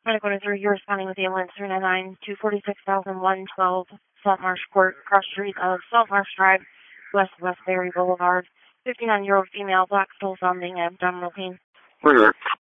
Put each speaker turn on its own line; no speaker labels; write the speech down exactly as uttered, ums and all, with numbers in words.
Medical Reserve, you're responding with ambulance three nine nine, two forty-six thousand one twelve, Salt Marsh Court, cross street of Salt Marsh Drive, west Westbury Boulevard. fifty-nine-year-old female, black soul vomiting, abdominal pain.
Where?